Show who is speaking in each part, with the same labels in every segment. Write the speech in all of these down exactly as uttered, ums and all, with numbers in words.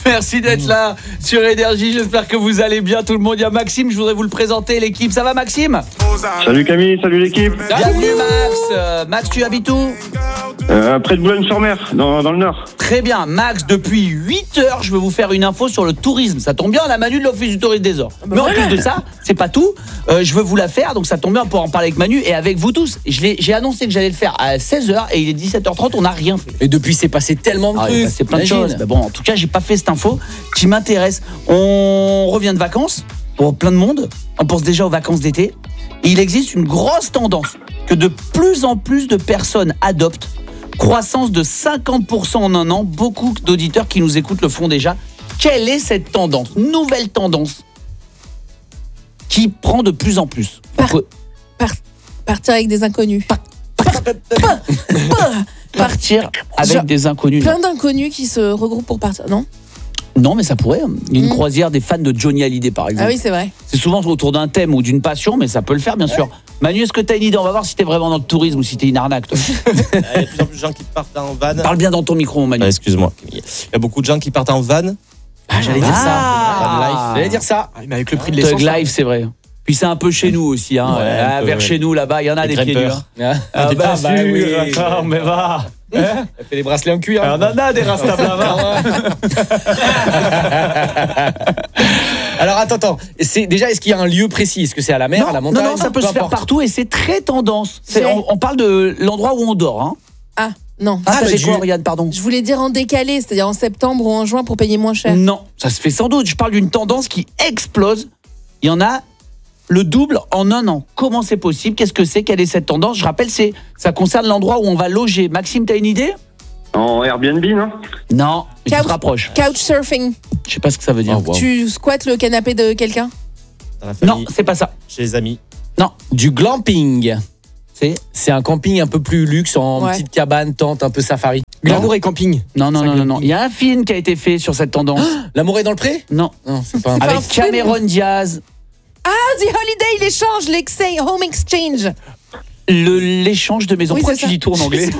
Speaker 1: Merci d'être là sur Énergie. J'espère que vous allez bien tout le monde. Il y a Maxime, je voudrais vous le présenter, l'équipe. Ça va Maxime?
Speaker 2: Salut Camille, salut l'équipe.
Speaker 1: Bienvenue Max. Euh, Max, tu habites où?
Speaker 2: euh, Près de Boulogne-sur-Mer, dans, dans le Nord.
Speaker 1: Très bien Max, depuis huit heures, je vais vous faire une info sur le tourisme. Ça tombe bien, la Manu de l'Office du tourisme des Ors. Mais en plus de ça, c'est pas tout. Euh, je veux vous la faire, donc ça tombe bien pour en parler avec Manu et avec vous tous. Je l'ai, j'ai annoncé que j'allais le faire à seize heures et il est dix-sept heures trente, on n'a rien fait.
Speaker 3: Et depuis, c'est passé tellement de
Speaker 1: Ah,
Speaker 3: trucs.
Speaker 1: c'est plein de
Speaker 3: Imagine.
Speaker 1: choses. Mais bon, en tout cas, j'ai pas fait cette info qui m'intéresse. On revient de vacances pour plein de monde. On pense déjà aux vacances d'été. Et il existe une grosse tendance que de plus en plus de personnes adoptent. Croissance de cinquante pour cent en un an. Beaucoup d'auditeurs qui nous écoutent le font déjà. Quelle est cette tendance? Nouvelle tendance qui prend de plus en plus.
Speaker 4: Par- Par- partir avec des inconnus. Par- par-
Speaker 1: Partir avec
Speaker 4: Genre,
Speaker 1: des inconnus.
Speaker 4: Plein d'inconnus qui se regroupent pour partir, non?
Speaker 1: Non, mais ça pourrait. Il y a une
Speaker 4: Mm.
Speaker 1: croisière des fans de Johnny Hallyday, par exemple.
Speaker 4: Ah oui, c'est vrai.
Speaker 1: C'est souvent autour d'un thème ou d'une passion, mais ça peut le faire, bien sûr. Manu, est-ce que t'as une idée? On va voir si t'es vraiment dans le tourisme ou si t'es une arnaque, toi.
Speaker 5: Il y a de plus en plus de gens qui partent en van.
Speaker 1: Parle bien dans ton micro, mon Manu.
Speaker 5: Ah, excuse-moi. Il y a beaucoup de gens qui partent en van.
Speaker 3: Ah, j'allais dire
Speaker 1: Ah.
Speaker 3: ça. J'allais dire ça. Mais avec le prix de
Speaker 1: Thug
Speaker 3: l'essence.
Speaker 1: Life, c'est vrai. Puis c'est un peu chez nous aussi, hein.
Speaker 5: Ouais,
Speaker 1: Ah,
Speaker 5: un peu,
Speaker 1: vers
Speaker 5: ouais.
Speaker 1: chez nous, là-bas, il y en a
Speaker 5: Les
Speaker 1: des pieds nus.
Speaker 5: grimpeurs.
Speaker 1: hein.
Speaker 3: Ah,
Speaker 1: Ah, bah,
Speaker 3: bah
Speaker 1: sûr,
Speaker 3: oui.
Speaker 1: attends, mais va.
Speaker 3: Elle fait les bracelets en cuir.
Speaker 1: On en a des rastas.
Speaker 3: Alors attends, attends. C'est, déjà, est-ce qu'il y a un lieu précis? Est-ce que c'est à la mer, à la
Speaker 1: Non,
Speaker 3: montagne?
Speaker 1: non, ça peut
Speaker 3: Peu
Speaker 1: se faire
Speaker 3: importe.
Speaker 1: partout et c'est très tendance. C'est-
Speaker 4: C'est-
Speaker 1: on, on parle de l'endroit où on dort, hein.
Speaker 4: Ah, non.
Speaker 1: Ah,
Speaker 4: Ça,
Speaker 1: j'ai
Speaker 4: je-
Speaker 1: quoi, Oriane, pardon?
Speaker 4: Je voulais dire en décalé, c'est-à-dire en septembre ou en juin pour payer moins cher.
Speaker 1: Non, ça se fait sans doute. Je parle d'une tendance qui explose. Il y en a le double en un an. Comment c'est possible? Qu'est-ce que c'est? Quelle est cette tendance? Je rappelle, c'est ça concerne l'endroit où on va loger. Maxime, t'as une idée?
Speaker 2: En Airbnb, non?
Speaker 1: Non, mais tu
Speaker 4: Couch-
Speaker 1: te rapproches.
Speaker 4: Couchsurfing.
Speaker 1: Je sais pas ce que ça veut dire.
Speaker 3: Oh, wow.
Speaker 4: Tu squattes le canapé de quelqu'un?
Speaker 5: Dans la
Speaker 1: Non,
Speaker 5: famille,
Speaker 1: c'est pas ça.
Speaker 5: chez les amis.
Speaker 3: Du glamping.
Speaker 1: C'est
Speaker 3: C'est un camping un peu plus luxe, en
Speaker 4: Ouais.
Speaker 3: petite cabane, tente, un peu safari.
Speaker 1: Glamour
Speaker 3: et camping.
Speaker 1: non, non,
Speaker 3: Ça,
Speaker 1: non, non, non.
Speaker 3: glamping.
Speaker 1: Il y a un film qui a été fait sur cette tendance.
Speaker 3: L'amour est dans le pré?
Speaker 1: Non,
Speaker 3: Non, c'est pas un
Speaker 4: C'est pas
Speaker 1: avec
Speaker 4: un film.
Speaker 1: Cameron Diaz.
Speaker 4: Ah, The Holiday, l'échange, l'exchange, home exchange.
Speaker 1: Le l'échange de maison.
Speaker 4: Oui,
Speaker 1: Pourquoi
Speaker 4: c'est
Speaker 1: tu
Speaker 4: ça.
Speaker 1: dis tout en anglais?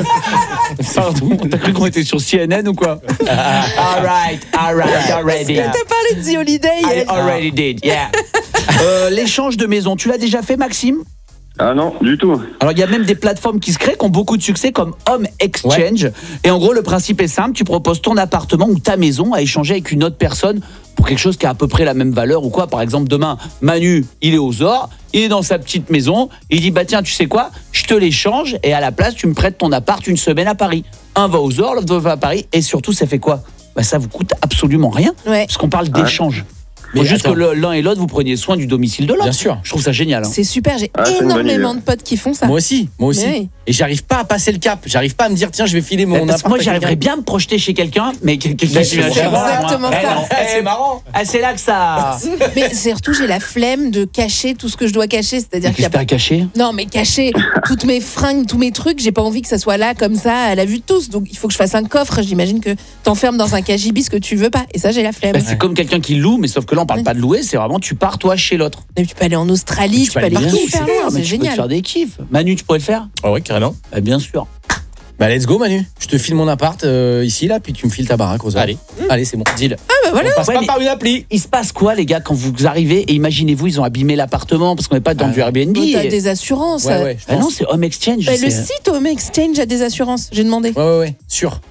Speaker 1: Pardon, t'as cru qu'on était sur C N N ou quoi? All right, all right, already.
Speaker 4: Est-ce que t'as parlé de The Holiday?
Speaker 1: I
Speaker 4: elle
Speaker 1: already did, yeah. Euh, l'échange de maison, tu l'as déjà fait, Maxime?
Speaker 2: Ah non, du tout.
Speaker 1: Alors, il y a même des plateformes qui se créent, qui ont beaucoup de succès, comme Home Exchange. Et en gros, le principe est simple. Tu proposes ton appartement ou ta maison à échanger avec une autre personne pour quelque chose qui a à peu près la même valeur ou quoi. Par exemple, demain, Manu, il est aux Ors, il est dans sa petite maison. Il dit, bah tiens, tu sais quoi? Je te l'échange et à la place, tu me prêtes ton appart une semaine à Paris. Un va aux Ors, l'autre va à Paris. Et surtout, ça fait quoi? Bah, ça vous coûte absolument rien.
Speaker 4: Ouais.
Speaker 1: Parce qu'on parle d'échange.
Speaker 3: Mais
Speaker 1: Faut juste
Speaker 3: attends.
Speaker 1: que le- l'un et l'autre, vous preniez soin du domicile de l'autre.
Speaker 3: Bien sûr.
Speaker 1: Je trouve ça génial. hein.
Speaker 4: C'est super, j'ai
Speaker 2: Ah, c'est une bonne
Speaker 4: énormément
Speaker 2: idée.
Speaker 4: de potes qui font ça.
Speaker 3: Moi aussi, moi aussi.
Speaker 4: Mais oui.
Speaker 3: Et j'arrive pas à passer le cap. J'arrive pas à me dire, tiens, je vais filer mon
Speaker 1: Parce que
Speaker 3: appart.
Speaker 1: moi,
Speaker 3: à
Speaker 1: j'arriverais
Speaker 3: quelqu'un.
Speaker 1: bien à me projeter chez quelqu'un, mais quelqu'un qui
Speaker 3: Mais
Speaker 1: vient
Speaker 3: c'est
Speaker 1: chez moi.
Speaker 4: exactement
Speaker 1: Eh
Speaker 4: ça.
Speaker 1: non,
Speaker 3: Ah,
Speaker 1: eh,
Speaker 3: c'est marrant.
Speaker 1: Ah, c'est là que ça.
Speaker 4: Mais surtout, j'ai la flemme de cacher tout ce que je dois cacher. C'est-à-dire qu'il y
Speaker 1: Qu'est-ce que
Speaker 4: a
Speaker 1: t'as caché?
Speaker 4: Non, mais cacher toutes mes fringues, tous mes trucs, j'ai pas envie que ça soit là comme ça à la vue de tous. Donc il faut que je fasse un coffre. J'imagine que t'enfermes dans un cagibi ce que tu veux pas. Et ça, j'ai la flemme.
Speaker 1: Bah, c'est comme quelqu'un qui loue, mais sauf que là, on parle pas de louer, c'est vraiment tu pars toi chez l'autre.
Speaker 4: Et tu peux aller en Australie, tu peux aller
Speaker 1: Bien
Speaker 4: partout
Speaker 1: sûr,
Speaker 4: super
Speaker 1: mais
Speaker 4: loin, c'est
Speaker 1: tu peux te
Speaker 4: génial.
Speaker 1: faire des kiffs. Manu, tu pourrais le faire?
Speaker 5: Ah ouais, carrément.
Speaker 1: Bah, bien sûr.
Speaker 3: Bah, let's go, Manu. Je te file mon appart euh, ici, là, puis tu me files ta baraque aux Ors.
Speaker 5: Allez.
Speaker 3: Allez, c'est bon. Deal.
Speaker 4: Ah bah voilà.
Speaker 3: On passe
Speaker 1: Ouais,
Speaker 3: pas
Speaker 1: mais-
Speaker 3: par une appli.
Speaker 1: Il se passe quoi, les gars, quand vous arrivez et imaginez-vous, ils ont abîmé l'appartement parce qu'on n'est pas dans
Speaker 3: Ah,
Speaker 1: du Airbnb.
Speaker 4: Donc, t'as
Speaker 1: et-
Speaker 4: des assurances.
Speaker 3: Ouais, ouais. je
Speaker 1: Ah
Speaker 3: pense.
Speaker 1: non, c'est Home Exchange.
Speaker 4: Bah, le
Speaker 1: c'est-
Speaker 4: site Home Exchange a des assurances. J'ai demandé.
Speaker 3: Ouais, ouais, ouais. Sûr.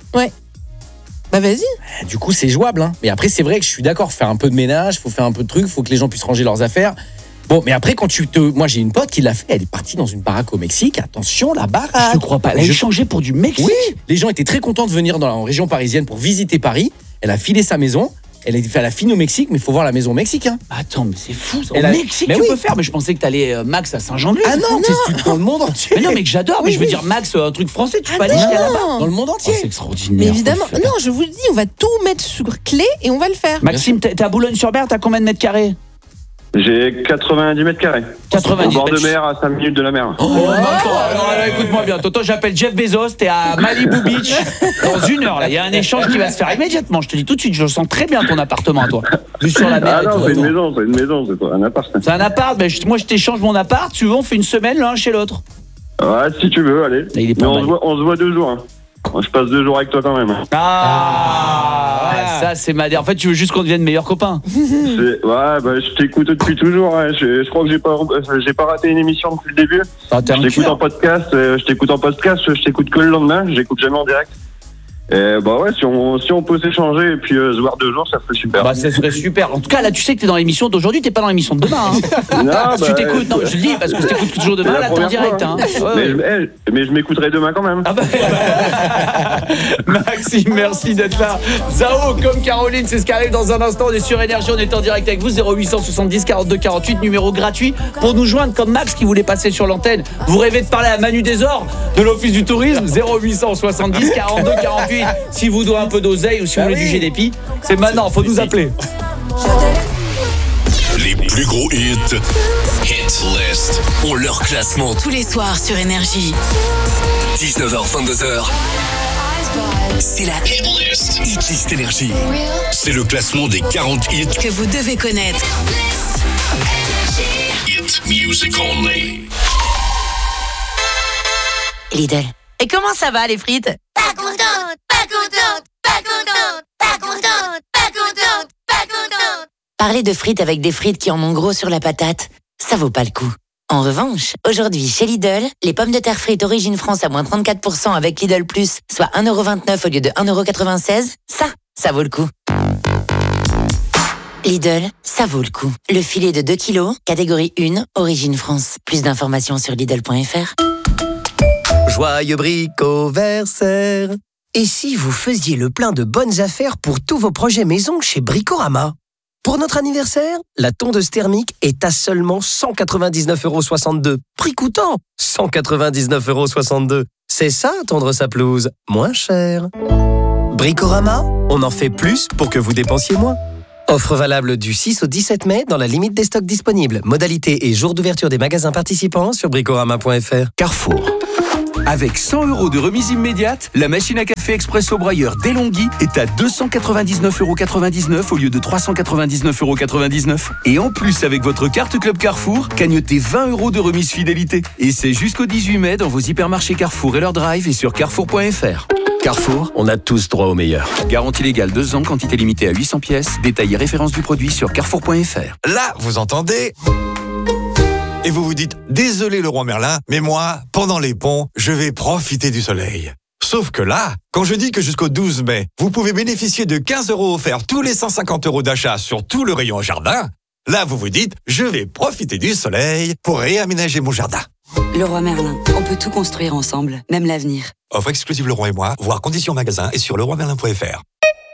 Speaker 4: Bah vas-y.
Speaker 3: Du coup, c'est jouable. Hein. Mais après, c'est vrai que je suis d'accord. Faire un peu de ménage, faut faire un peu de trucs, faut que les gens puissent ranger leurs affaires. Bon, mais après, quand tu te. Moi, j'ai une pote qui l'a fait. Elle est partie dans une baraque au Mexique. Attention, la baraque.
Speaker 1: Je te crois pas. Elle a
Speaker 3: Je-
Speaker 1: échangé pour du Mexique.
Speaker 3: Oui, les gens étaient très contents de venir dans la en région parisienne pour visiter Paris. Elle a filé sa maison. Elle a fait la fine au Mexique, mais il faut voir la maison au Mexique. Hein.
Speaker 1: Attends, mais c'est fou. Ça. Au
Speaker 3: Elle a-
Speaker 1: Mexique,
Speaker 3: mais
Speaker 1: tu
Speaker 3: oui.
Speaker 1: peux faire. Mais je pensais que t'allais euh, Max à Saint-Jean-de-Luz.
Speaker 3: Ah non, tu es dans le monde entier.
Speaker 1: Mais non, mais que j'adore. Mais
Speaker 4: Oui,
Speaker 1: je veux
Speaker 4: oui.
Speaker 1: dire, Max, euh, un truc français, tu
Speaker 4: Ah
Speaker 1: peux aller jusqu'à là-bas.
Speaker 3: Dans
Speaker 4: non.
Speaker 3: le monde
Speaker 1: Oh,
Speaker 3: entier.
Speaker 1: c'est extraordinaire.
Speaker 4: Mais
Speaker 1: faut le
Speaker 4: évidemment.
Speaker 1: faire.
Speaker 4: Non, je vous le dis, on va tout mettre sur clé et on va le faire.
Speaker 1: Maxime, t'es t'es à Boulogne-sur-Mer, t'as combien de mètres carrés?
Speaker 2: J'ai quatre-vingt-dix mètres carrés.
Speaker 1: quatre-vingt-dix.
Speaker 2: Au bord de
Speaker 1: Bah, tu-
Speaker 2: mer, à cinq minutes de la mer.
Speaker 1: Oh, attends, alors, alors, écoute-moi bien. Toto, j'appelle Jeff Bezos, t'es à Malibu Beach dans une heure. Là, il y a un échange qui va se faire immédiatement. Je te dis tout de suite, je sens très bien ton appartement à toi. Vu sur la mer.
Speaker 2: Ah
Speaker 1: et
Speaker 2: non,
Speaker 1: tout,
Speaker 2: c'est une
Speaker 1: attends.
Speaker 2: maison, c'est une maison, c'est pas un appart.
Speaker 1: C'est un appart. Ben, je- moi, je t'échange mon appart. Tu veux, on fait une semaine l'un chez l'autre.
Speaker 2: Ouais, si tu veux, allez.
Speaker 1: Il est pas
Speaker 2: Mais on
Speaker 1: mal.
Speaker 2: se, voit, on se voit deux jours. Hein. Je passe deux jours avec toi quand même.
Speaker 1: Ah, Ah, ça c'est Madé. En fait, tu veux juste qu'on devienne meilleurs copains.
Speaker 2: C'est- Ouais, bah, je t'écoute depuis toujours. Hein. Je, je crois que j'ai pas, j'ai pas raté une émission depuis le début.
Speaker 1: Ah, t'es un
Speaker 2: Je t'écoute
Speaker 1: tueur.
Speaker 2: en podcast. euh, Je t'écoute en podcast. Je t'écoute que le lendemain. J'écoute jamais en direct. Et bah ouais, si on, si on peut s'échanger et puis euh, se voir deux jours, ça serait super.
Speaker 1: Bah, ça serait super. En tout cas, là, tu sais que t'es dans l'émission d'aujourd'hui, t'es pas dans l'émission de demain. Hein.
Speaker 2: Non,
Speaker 1: Si tu
Speaker 2: bah,
Speaker 1: t'écoutes, non, je le dis parce que si t'écoutes toujours
Speaker 2: c'est
Speaker 1: demain,
Speaker 2: la
Speaker 1: là, t'es en
Speaker 2: première
Speaker 1: direct.
Speaker 2: fois,
Speaker 1: Hein.
Speaker 2: hein.
Speaker 1: Ouais,
Speaker 2: mais,
Speaker 1: ouais.
Speaker 2: je, eh, mais je m'écouterai demain quand même.
Speaker 1: Ah bah, Maxime, merci d'être là. Zao, comme Caroline, c'est ce qui arrive dans un instant. On est sur Énergie, on est en direct avec vous. Zéro huit cent soixante-dix quarante-deux quarante-huit, numéro gratuit pour nous joindre comme Max qui voulait passer sur l'antenne. Vous rêvez de parler à Manu Desor de l'Office du Tourisme. Zéro huit cent soixante-dix quarante-deux quarante-huit. Si vous doit un peu d'oseille ou si vous voulez du G D P, c'est maintenant, faut nous appeler.
Speaker 6: Les plus gros hits, Hit List, ont leur classement.
Speaker 7: Tous les soirs sur Énergie.
Speaker 6: dix-neuf heures vingt-deux heures. C'est la Hit List. Hit List Énergie. C'est le classement des quarante hits.
Speaker 7: Que vous devez connaître.
Speaker 6: Hit Music Only.
Speaker 7: Lidl. Et comment ça va les frites?
Speaker 8: Pas contente, pas contente, pas contente, pas contente, pas contente, pas contente.
Speaker 7: Parler de frites avec des frites qui en ont gros sur la patate, ça vaut pas le coup. En revanche, aujourd'hui chez Lidl, les pommes de terre frites Origine France à moins trente-quatre pour cent avec Lidl Plus, soit un euro vingt-neuf au lieu de un euro quatre-vingt-seize, ça, ça vaut le coup. Lidl, ça vaut le coup. Le filet de deux kilos, catégorie un, Origine France. Plus d'informations sur Lidl point F R.
Speaker 9: Joyeux bricoversaire. Et si vous faisiez le plein de bonnes affaires pour tous vos projets maison chez Bricorama? Pour notre anniversaire, la tondeuse thermique est à seulement cent quatre-vingt-dix-neuf euros soixante-deux. Prix coûtant cent quatre-vingt-dix-neuf euros soixante-deux. C'est ça, tondre sa pelouse, moins cher. Bricorama, on en fait plus pour que vous dépensiez moins. Offre valable du six au dix-sept mai dans la limite des stocks disponibles. Modalité et jour d'ouverture des magasins participants sur bricorama point F R.
Speaker 10: Carrefour. Avec cent euros de remise immédiate, la machine à café Expresso Broyeur Delonghi est à deux cent quatre-vingt-dix-neuf euros quatre-vingt-dix-neuf au lieu de trois cent quatre-vingt-dix-neuf euros quatre-vingt-dix-neuf. Et en plus, avec votre carte Club Carrefour, cagnotez vingt euros de remise fidélité. Et c'est jusqu'au dix-huit mai dans vos hypermarchés Carrefour et leur drive et sur carrefour point F R. Carrefour, on a tous droit au meilleur. Garantie légale deux ans, quantité limitée à huit cents pièces. Détail et référence du produit sur carrefour point F R.
Speaker 11: Là, vous entendez ? Et vous vous dites, désolé Leroy Merlin, mais moi, pendant les ponts, je vais profiter du soleil. Sauf que là, quand je dis que jusqu'au douze mai, vous pouvez bénéficier de quinze euros offerts tous les cent cinquante euros d'achat sur tout le rayon jardin, là vous vous dites, je vais profiter du soleil pour réaménager mon jardin.
Speaker 12: Leroy Merlin, on peut tout construire ensemble, même l'avenir.
Speaker 11: Offre exclusive Leroy et moi, voir conditions magasin et sur leroy merlin point F R.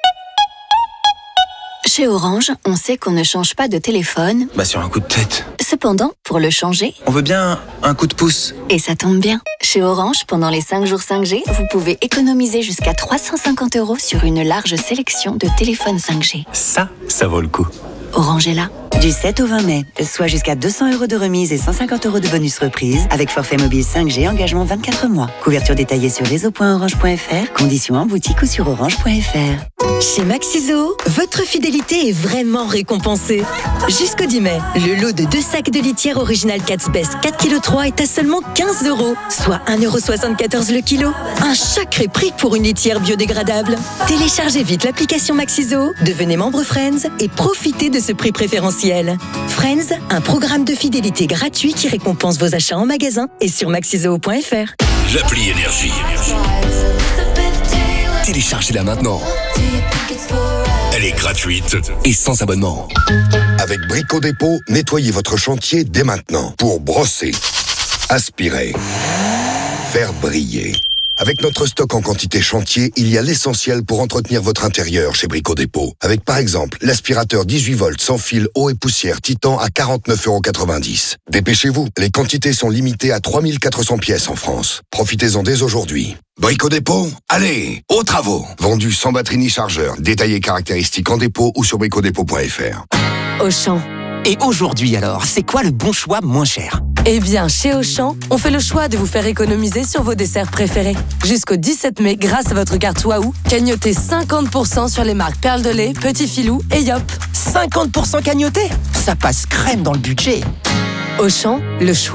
Speaker 13: Chez Orange, on sait qu'on ne change pas de téléphone.
Speaker 14: Bah sur un coup de tête.
Speaker 13: Cependant, pour le changer,
Speaker 14: on veut bien un coup de pouce.
Speaker 13: Et ça tombe bien. Chez Orange, pendant les cinq jours cinq G, vous pouvez économiser jusqu'à trois cent cinquante euros sur une large sélection de téléphones cinq G.
Speaker 14: Ça, ça vaut le coup.
Speaker 13: Orange est là.
Speaker 12: Du sept au vingt mai, soit jusqu'à deux cents euros de remise et cent cinquante euros de bonus reprise avec forfait mobile cinq G, engagement vingt-quatre mois. Couverture détaillée sur réseau point orange point F R, conditions en boutique ou sur orange point F R.
Speaker 15: Chez Maxiso, votre fidélité est vraiment récompensée. Jusqu'au dix mai, le lot de deux sacs de litière original Cat's Best quatre virgule trois kilos est à seulement quinze euros, soit un euro soixante-quatorze le kilo. Un sacré prix pour une litière biodégradable. Téléchargez vite l'application Maxiso, devenez membre Friends et profitez de ce prix préférentiel. Friends, un programme de fidélité gratuit qui récompense vos achats en magasin et sur maxiso point F R.
Speaker 6: L'appli Énergie. Téléchargez-la maintenant. Elle est gratuite et sans abonnement.
Speaker 16: Avec Brico Dépôt, nettoyez votre chantier dès maintenant pour brosser, aspirer, faire briller. Avec notre stock en quantité chantier, il y a l'essentiel pour entretenir votre intérieur chez Brico Dépôt. Avec par exemple l'aspirateur dix-huit volts sans fil eau et poussière Titan à quarante-neuf euros quatre-vingt-dix. Dépêchez-vous, les quantités sont limitées à trois mille quatre cents pièces en France. Profitez-en dès aujourd'hui. Brico Dépôt, allez, aux travaux. Vendu sans batterie ni chargeur. Détaillé caractéristiques en dépôt ou sur brico dépôt point F R.
Speaker 17: Auchan. Et aujourd'hui alors, c'est quoi le bon choix moins cher ?
Speaker 18: Eh bien, chez Auchan, on fait le choix de vous faire économiser sur vos desserts préférés. Jusqu'au dix-sept mai, grâce à votre carte Waouh, cagnotez cinquante pour cent sur les marques Perle de lait, Petit Filou et Yop.
Speaker 17: cinquante pour cent cagnoté ? Ça passe crème dans le budget.
Speaker 18: Auchan, le choix,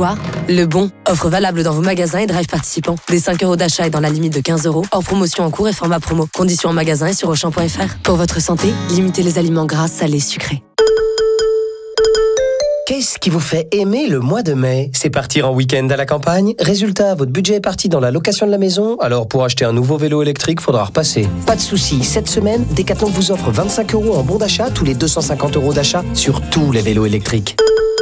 Speaker 18: Le bon, offre valable dans vos magasins et drive participants. Des cinq euros d'achat et dans la limite de quinze euros. Hors promotion en cours et format promo. Conditions en magasin et sur auchan point f r. Pour votre santé, limitez les aliments gras, salés, sucrés.
Speaker 9: Qu'est-ce qui vous fait aimer le mois de mai? C'est partir en week-end à la campagne? Résultat, votre budget est parti dans la location de la maison? Alors pour acheter un nouveau vélo électrique, faudra repasser. Pas de souci, cette semaine, Decathlon vous offre vingt-cinq euros en bon d'achat tous les deux cent cinquante euros d'achat sur tous les vélos électriques.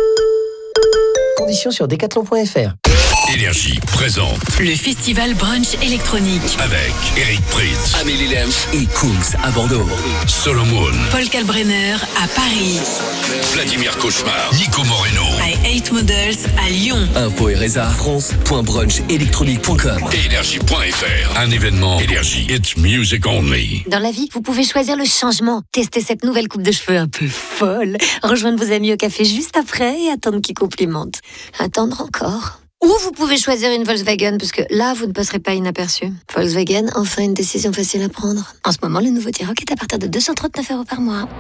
Speaker 9: Conditions sur decathlon point f r.
Speaker 6: Énergie présente
Speaker 19: le festival brunch électronique
Speaker 6: avec Eric Pritz,
Speaker 19: Amélie Lem et Kungs à Bordeaux,
Speaker 6: Solomon,
Speaker 19: Paul Kalbrenner à Paris,
Speaker 6: Vladimir Cauchemar, Nico Moreno,
Speaker 19: I Hate Models à Lyon.
Speaker 14: Info et résa france point brunch électronique point com.
Speaker 6: Énergie point f r. Un événement Énergie. It's music only.
Speaker 8: Dans la vie, vous pouvez choisir le changement. Tester cette nouvelle coupe de cheveux un peu folle. Rejoindre vos amis au café juste après et attendre qu'ils complimentent. Attendre encore. Ou vous pouvez choisir une Volkswagen, parce que là, vous ne passerez pas inaperçu. Volkswagen, enfin une décision facile à prendre. En ce moment, le nouveau T-Roc est à partir de deux cent trente-neuf euros par mois.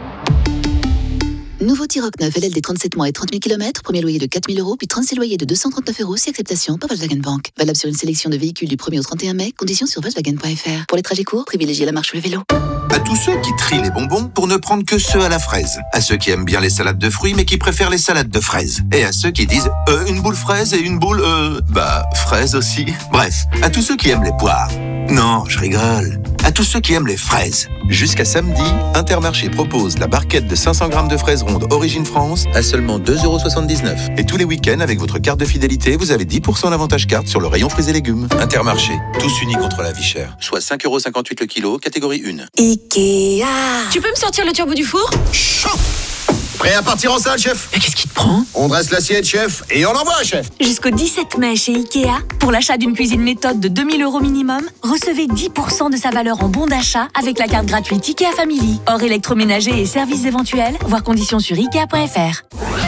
Speaker 20: Nouveau T-Roc neuf, L L D trente-sept mois et trente mille kilomètres, premier loyer de quatre mille euros, puis trente-six loyers de deux cent trente-neuf euros, si acceptation par Volkswagen Bank. Valable sur une sélection de véhicules du premier au trente et un mai, conditions sur Volkswagen point f r. Pour les trajets courts, privilégiez la marche ou le vélo.
Speaker 21: À tous ceux qui trient les bonbons pour ne prendre que ceux à la fraise. À ceux qui aiment bien les salades de fruits mais qui préfèrent les salades de fraises. Et à ceux qui disent euh, une boule fraise et une boule euh... bah fraise aussi. Bref, à tous ceux qui aiment les poires. Non, je rigole. À tous ceux qui aiment les fraises. Jusqu'à samedi, Intermarché propose la barquette de cinq cents grammes de fraises rondes Origine France à seulement deux euros soixante-dix-neuf. Et tous les week-ends, avec votre carte de fidélité, vous avez dix pour cent d'avantage carte sur le rayon fruits et légumes. Intermarché, tous unis contre la vie chère. Soit cinq euros cinquante-huit le kilo, catégorie un.
Speaker 8: Ikea.
Speaker 19: Tu peux me sortir le turbo du four?
Speaker 21: Prêt à partir en salle, chef?
Speaker 19: Mais qu'est-ce qui te prend?
Speaker 21: On dresse l'assiette, chef, et on envoie, chef.
Speaker 22: Jusqu'au dix-sept mai chez Ikea, pour l'achat d'une cuisine méthode de deux mille euros minimum, recevez dix pour cent de sa valeur en bon d'achat avec la carte gratuite Ikea Family. Hors électroménager et services éventuels, voir conditions sur ikea point f r.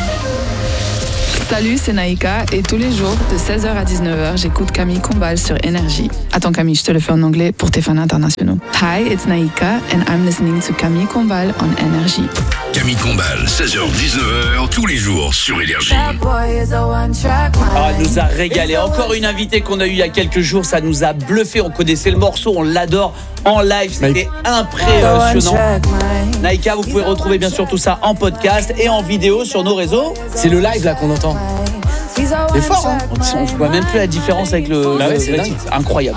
Speaker 23: Salut, c'est Naïka et tous les jours de seize heures à dix-neuf heures, j'écoute Camille Combal sur Énergie. Attends Camille, je te le fais en anglais pour tes fans internationaux. Hi, it's Naïka and I'm listening to Camille Combal on Énergie.
Speaker 6: Camille Combal, seize heures dix-neuf heures, tous les jours sur Énergie.
Speaker 1: Ah, elle nous a régalé. Encore une invitée qu'on a eue il y a quelques jours, ça nous a bluffé. On connaissait le morceau, on l'adore en live, c'était impressionnant. Naïka, vous pouvez retrouver bien sûr tout ça en podcast et en vidéo sur nos réseaux.
Speaker 3: C'est le live là qu'on entend.
Speaker 1: C'est fort, hein. On ne voit même plus la différence avec le,
Speaker 3: bah
Speaker 1: le,
Speaker 3: ouais, c'est
Speaker 1: le
Speaker 3: dingue.
Speaker 1: titre. Incroyable.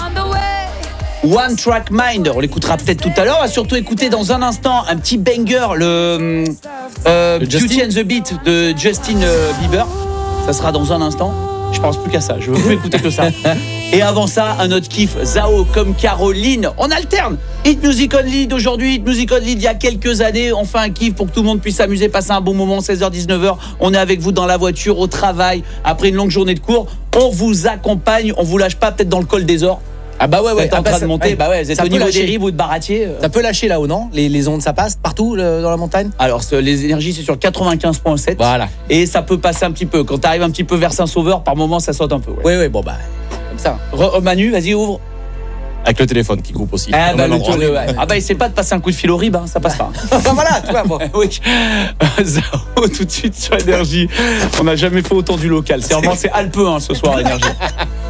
Speaker 1: One Track Mind, on l'écoutera peut-être tout à l'heure. On va surtout écouter dans un instant un petit banger, le, euh,
Speaker 3: Le
Speaker 1: Beauty
Speaker 3: Justin
Speaker 1: and the Beat de Justin euh, Bieber. Ça sera dans un instant. Je pense plus qu'à ça, je veux plus écouter que ça. Et avant ça, un autre kiff, Zao comme Caroline. On alterne. Hit Music Only d'aujourd'hui, Hit Music Only d'il y a quelques années. On fait un kiff pour que tout le monde puisse s'amuser, passer un bon moment, seize heures dix-neuf heures. On est avec vous dans la voiture, au travail, après une longue journée de cours. On vous accompagne, on vous lâche pas peut-être dans le col des Ors.
Speaker 3: Ah bah ouais, ouais,
Speaker 1: Vous êtes en
Speaker 3: ah bah
Speaker 1: train
Speaker 3: ça-
Speaker 1: de monter,
Speaker 3: ouais.
Speaker 1: bah ouais, vous êtes
Speaker 3: Ça
Speaker 1: au
Speaker 3: peut
Speaker 1: niveau
Speaker 3: lâcher.
Speaker 1: des rives ou de Baratier.
Speaker 3: Ça peut lâcher là-haut, non les, les ondes, ça passe partout le- dans la montagne?
Speaker 1: Alors, ce- les énergies, c'est sur quatre-vingt-quinze virgule sept.
Speaker 3: Voilà.
Speaker 1: Et ça peut passer un petit peu. Quand tu arrives un petit peu vers Saint-Sauveur, par moment, ça saute un peu. Ouais,
Speaker 3: Oui, oui, bon bah, comme ça.
Speaker 1: Re- oh, Manu, vas-y, ouvre.
Speaker 3: Avec le téléphone qui coupe aussi.
Speaker 1: Ah
Speaker 3: Au
Speaker 1: bah,
Speaker 3: même
Speaker 1: le
Speaker 3: endroit.
Speaker 1: tour, ouais. Ah bah, essaie pas de passer un coup de fil au rib, hein, ça passe pas.
Speaker 3: Voilà, tu vois, bon.
Speaker 1: Oui. Zao, tout de suite sur Énergie. On n'a jamais fait autant du local. C'est vraiment, c'est alpin hein, ce soir, Énergie.